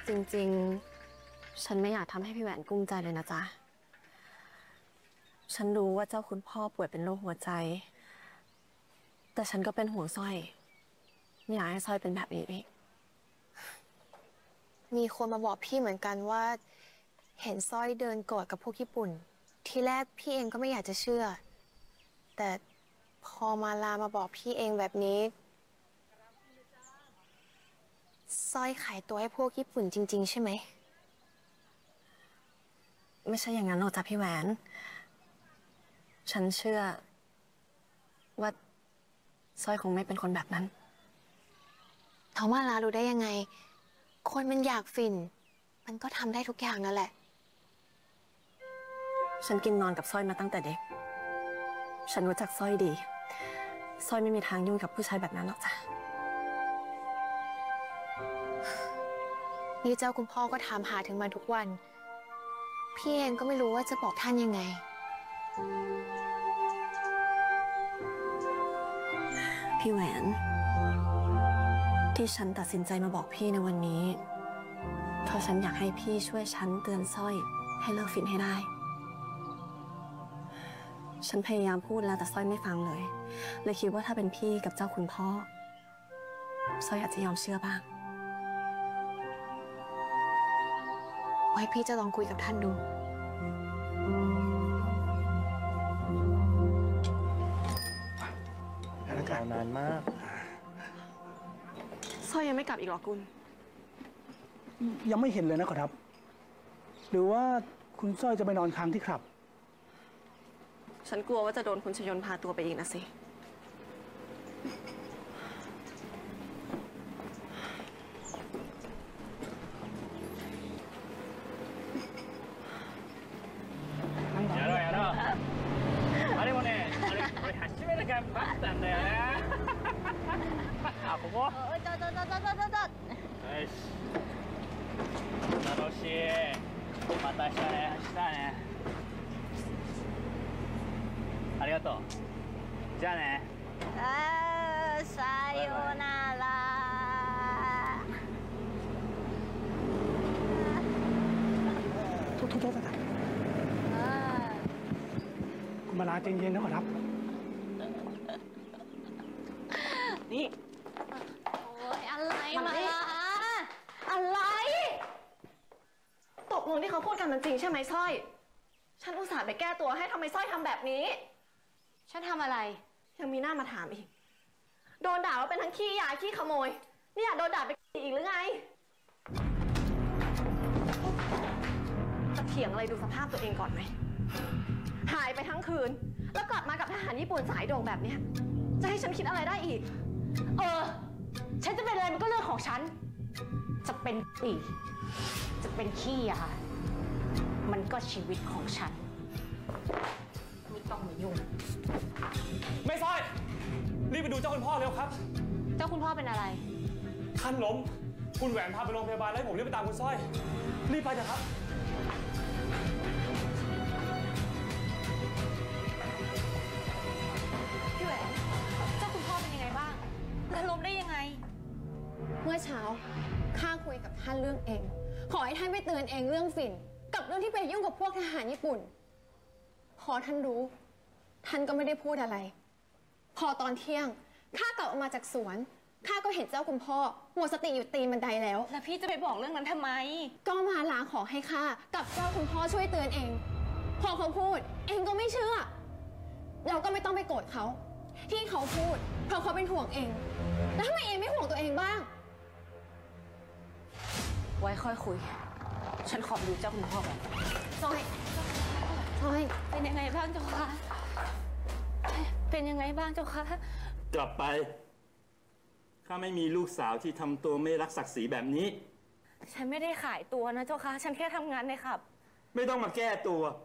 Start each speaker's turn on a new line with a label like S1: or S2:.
S1: จริงๆฉันไม่อยากทำให้พี่แหวนกุ้มใจเลยนะจ๊ะฉันรู้ว่าเจ้าคุณพ่อป่วยเป็นโรคหัวใจแต่ฉันก็เป็นห่วงสร้อยไม่อยากให้สร้อยเป็นแบบนี้อีก
S2: มีคนมาบอกพี่เหมือนกันว่าเห็นสร้อยเดินกอดกับพวกญี่ปุ่นทีแรกพี่เองก็ไม่อยากจะเชื่อแต่พอมาลามาบอกพี่เองแบบนี้สร้อยขายตัวให้พวกญี่ปุ่นจริงๆใช่ไหม
S1: ไม่ใช่อย่างนั้นหรอกจ้ะพี่แหวนฉันเชื่อว่าสร้อยคงไม่เป็นคนแบบนั้น
S2: เธอมาลารู้ได้ยังไงคนมันอยากฝิ่นมันก็ทำได้ทุกอย่างนั่นแหละ
S1: ฉันกินนอนกับสร้อยมาตั้งแต่เด็กฉันรู้จักสร้อยดีสร้อยไม่มีทางยุ่งกับผู้ชายแบบนั้นหรอกจ้ะ
S2: นี่เจ้าคุณพ่อก็ถามหาถึงมันทุกวันพี่เองก็ไม่รู้ว่าจะบอกท่านยังไง
S1: พี่แหวนที่ฉันตัดสินใจมาบอกพี่ในวันนี้เพราะฉันอยากให้พี่ช่วยฉันเตือนสร้อยให้เลิกฝิ่นให้ได้ฉันพยายามพูดแล้วแต่สร้อยไม่ฟังเลยคิดว่าถ้าเป็นพี่กับเจ้าคุณพ่อสร้อยอาจจะยอมเชื่อบ้าง
S2: ไว้พี่จะลองคุยกับท่านดู
S3: อากาศนานมาก
S1: สร้อยยังไม่กลับอีกหรอกุล
S3: ยังไม่เห็นเลยนะขอรับหรือว่าคุณสร้อยจะไปนอนค้างที่คลับ
S1: ฉันกลัวว่าจะโดนคุณชยนพาตัวไปอีกนะสิ
S4: やろうあれもねこれ初めて頑張ったんだよなあここよし楽しいまた明日ね走ったねありがとうじゃあね
S5: さようなら
S3: โทษคุณมาลาใจเย็นนะขอรับ
S1: นี่
S5: โอ้ยอะไรมาล่ะอะไร
S1: ตกลงที่เขาพูดกันมันจริงใช่ไหมสร้อยฉันอุตส่าห์ไปแก้ตัวให้ทำไมสร้อยทำแบบนี้
S5: ฉันทำอะไร
S1: ยังมีหน้ามาถามอีกโดนด่าว่าเป็นทั้งขี้ยาขี้ขโมยนี่อยากโดนด่าไปอีกหรือไงจะเถียงอะไรดูสภาพตัวเองก่อนไหมหายไปทั้งคืนแล้วกลับมากับทหารญี่ปุ่นสายโด่งแบบเนี้ยจะให้ฉันคิดอะไรได้อีก
S5: ฉันจะเป็นอะไรมันก็เรื่องของฉันจะเป็นปีจะเป็นขี้ยามันก็ชีวิตของฉันไม่ต้องมายุ่ง
S4: แม่สร้อยรีบไปดูเจ้าคุณพ่อเร็วครับ
S5: เจ้าคุณพ่อเป็นอะไร
S4: ท่านล้มคุณแหวนพาไปโรงพยาบาลแล้วให้ผมรีบไปตามคุณสร้อยรีบไปเถอะครับ
S5: พี่แหวนเจ้าคุณพ่อเป็นยังไงบ้างแล้วล้มได้ยังไง
S2: เมื่อเช้าข้าคุยกับท่านเรื่องเองขอให้ท่านไปเตือนเองเรื่องฝิ่นกับเรื่องที่ไปยุ่งกับพวกทหารญี่ปุ่นพอท่านรู้ท่านก็ไม่ได้พูดอะไรพอตอนเที่ยงข้ากลับออกมาจากสวนข้าก็เห็นเจ้าคุณพ่อหมดสติอยู่ตีนบันไดแล้ว
S5: พี่จะไปบอกเรื่องนั้นทำไม
S2: ก็มาลาขอให้ข้ากับเจ้าคุณพ่อช่วยเตือนเองพอเขาพูดเองก็ไม่เชื่อเราก็ไม่ต้องไปโกรธเขาที่เขาพูดเพราะเขาเป็นห่วงเองแล้วทำไมเองไม่ห่วงตัวเองบ้าง
S5: ไว้ค่อยคุยฉันขอดูเจ้าคุณพ่อก่อน
S2: ซอย
S5: เป็นยังไงบ้างเจ้าคะเป็นยังไงบ้างเจ้าคะ
S6: กลับไปข้าไม่มีลูกสาวที่ทำตัวไม่รักศักดิ์ศรีแบบนี้
S5: ฉันไม่ได้ขายตัวนะเจ้าคะฉันแค่ทำงานในขับ
S6: ไม่ต้องมาแก้ตัว